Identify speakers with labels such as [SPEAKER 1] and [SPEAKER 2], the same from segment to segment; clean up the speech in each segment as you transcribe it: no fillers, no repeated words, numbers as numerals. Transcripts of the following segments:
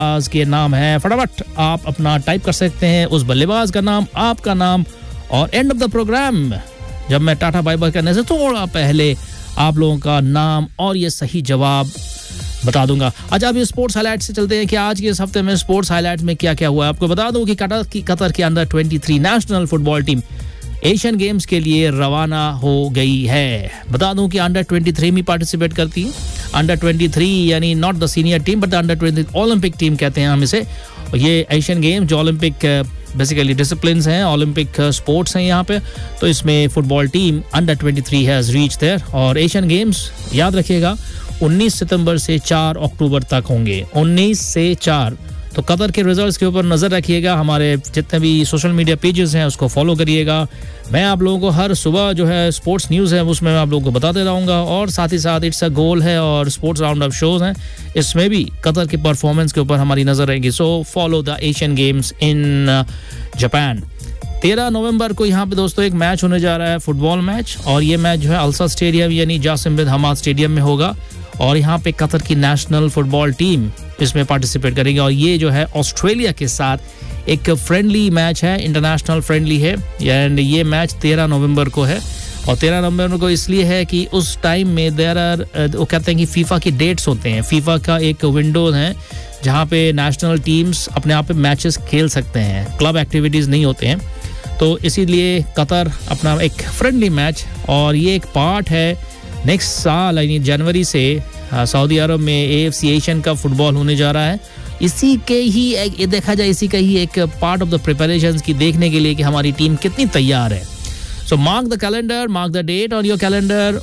[SPEAKER 1] बल्लेबाज के नाम है। फटाफट आप अपना टाइप कर सकते हैं उस बल्लेबाज का नाम, आपका नाम, और एंड ऑफ द प्रोग्राम जब मैं टाटा बाय बाय करने से थोड़ा पहले आप लोगों का नाम और ये सही जवाब बता दूंगा। अच्छा, अभी स्पोर्ट्स हाइलाइट से चलते हैं कि आज के इस हफ्ते में स्पोर्ट्स हाइलाइट में क्या क्या हुआ है। आपको बता दूं कि कतर की under 23 national football team Asian games के लिए रवाना हो गई है। बता दूं कि अंडर 23 में पार्टिसिपेट करती है। अंडर 23 यानी not the senior team but under 23 Olympic team कहते हैं हम इसे। ये एशियन गेम्स जो ओलंपिक बेसिकली डिसिप्लिन्स हैं, ओलंपिक स्पोर्ट्स हैं यहाँ पे, तो इसमें football team under 23 has reach there. और एशियन गेम्स याद रखिएगा 19 सितंबर से 4 अक्टूबर तक होंगे। 19 से 4। तो कतर के रिजल्ट्स के ऊपर नजर रखिएगा। हमारे जितने भी सोशल मीडिया पेजेस हैं उसको फॉलो करिएगा। मैं आप लोगों को हर सुबह जो है स्पोर्ट्स न्यूज़ है उसमें मैं आप लोगों को बताते रहूँगा, और साथ ही साथ इट्स अ गोल है और स्पोर्ट्स राउंड अप शोज हैं, इसमें भी कतर की परफॉर्मेंस के ऊपर हमारी नजर रहेगी। So follow the Asian games in Japan. 13 नवंबर को यहाँ पे दोस्तों एक मैच होने जा रहा है, फुटबॉल मैच, और ये मैच जो है अल्सा स्टेडियम यानी जासिम बिन हमाद स्टेडियम में होगा। और यहाँ पे कतर की नेशनल फुटबॉल टीम इसमें पार्टिसिपेट करेगी, और ये जो है ऑस्ट्रेलिया के साथ एक फ्रेंडली मैच है, इंटरनेशनल फ्रेंडली है। एंड ये मैच 13 नवंबर को है, और 13 नवंबर को इसलिए है कि उस टाइम में वो कहते हैं कि फीफा की डेट्स होते हैं, फीफा का एक विंडो है जहाँ पे नेशनल टीम्स अपने आप पे मैचेस खेल सकते हैं, क्लब एक्टिविटीज़ नहीं होते हैं। तो इसीलिए कतर अपना एक फ्रेंडली मैच, और ये एक पार्ट है नेक्स्ट साल यानी जनवरी से सऊदी अरब में AFC एशियन कप फुटबॉल होने जा रहा है। इसी के ही एक देखा जाए इसी का ही एक पार्ट ऑफ द प्रिपरेशंस की देखने के लिए कि हमारी टीम कितनी तैयार है। सो mark the calendar, mark the date on your calendar,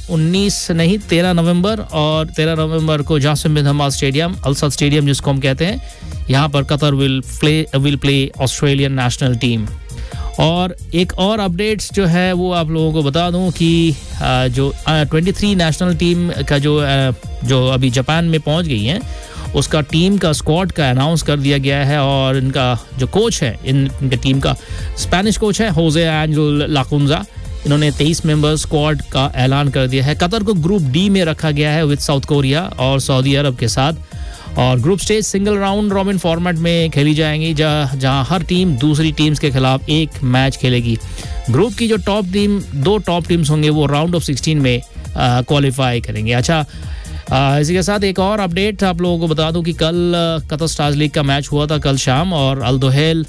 [SPEAKER 1] 13 नवंबर, और 13 नवंबर को जासिम बिन हमाद स्टेडियम, अल्सद स्टेडियम जिसको हम कहते हैं, यहाँ पर Qatar will play Australian national team. और एक और अपडेट्स जो है वो आप लोगों को बता दूं कि जो 23 नेशनल टीम का जो अभी जापान में पहुंच गई हैं, उसका टीम का स्क्वाड का अनाउंस कर दिया गया है। और इनका जो कोच है इनके टीम का स्पेनिश कोच है होजे एंजेल लाकुंजा। इन्होंने 23 मेंबर स्क्वाड का ऐलान कर दिया है। कतर को ग्रुप डी में रखा गया है विद साउथ कोरिया और सऊदी अरब के साथ, और group stage single round robin format में खेली जाएंगी, जहां हर टीम दूसरी टीम्स के खिलाफ एक मैच खेलेगी। ग्रुप की जो दो टॉप टीम्स होंगे वो राउंड ऑफ 16 में क्वालिफाई करेंगे। अच्छा, इसी के साथ एक और अपडेट आप लोगों को बता दूं कि कल कतर स्टार्स लीग का मैच हुआ था कल शाम, और अल-दोहेल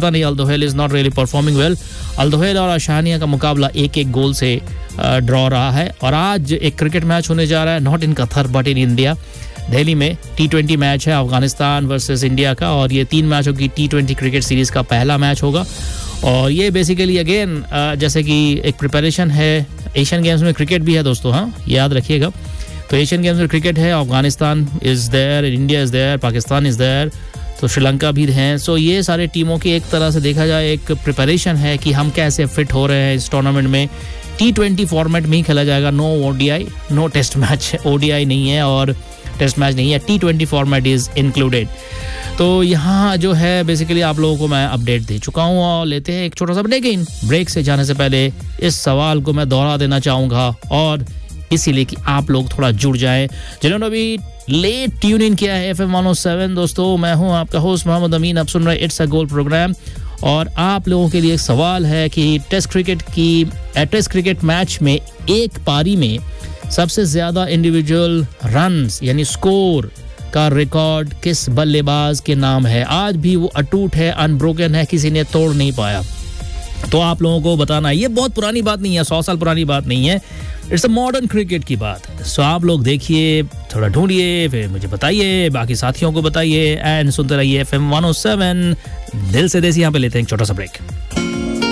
[SPEAKER 1] is not really performing well. अल-दोहेल और अशानिया का मुकाबला 1-1 गोल से ड्रॉ रहा है। और आज एक क्रिकेट मैच होने जा रहा है, not in Qatar but in India. Delhi में T20 मैच है अफगानिस्तान वर्सेस इंडिया का, और ये 3 मैचों की T20 क्रिकेट सीरीज का पहला मैच होगा। और ये बेसिकली अगेन जैसे कि एक प्रिपरेशन है, एशियन गेम्स में क्रिकेट भी है दोस्तों, हाँ याद रखिएगा। तो एशियन गेम्स में क्रिकेट है, Afghanistan is there, India is there, Pakistan is there, तो श्रीलंका भी हैं। सो ये सारे टीमों की एक तरह से देखा जाए एक प्रिपरेशन है कि हम कैसे फिट हो रहे हैं इस टूर्नामेंट में। T20 फॉर्मेट में ही खेला जाएगा, no ODI, no test match, ODI नहीं है और टेस्ट मैच नहीं है, T20 फॉर्मेट इज इंक्लूडेड। तो यहाँ जो है बेसिकली आप लोगों को मैं अपडेट दे चुका हूँ, और लेते हैं एक छोटा सा ब्रेक। इन ब्रेक से जाने से पहले इस सवाल को मैं दोहरा देना चाहूँगा, और इसीलिए कि आप लोग थोड़ा जुड़ जाएं जिन्होंने अभी लेट ट्यून इन किया है FM 107। दोस्तों, मैं हूँ आपका होस्ट मोहम्मद अमीन, आप सुन रहे इट्स अ गोल प्रोग्राम, और आप लोगों के लिए एक सवाल है कि टेस्ट क्रिकेट मैच में एक पारी में सबसे ज्यादा इंडिविजुअल रन्स यानी स्कोर का रिकॉर्ड किस बल्लेबाज के नाम है। आज भी वो अटूट है, अनब्रोकन है, किसी ने तोड़ नहीं पाया। तो आप लोगों को बताना, ये बहुत पुरानी बात नहीं है, 100 साल पुरानी बात नहीं है, इट्स अ मॉडर्न क्रिकेट की बात है। सो आप लोग देखिए, थोड़ा ढूंढिए, फिर मुझे बताइए, बाकी साथियों को बताइए, एंड सुनते रहिए FM 107 दिल से देसी। यहाँ पे लेते हैं एक छोटा सा ब्रेक।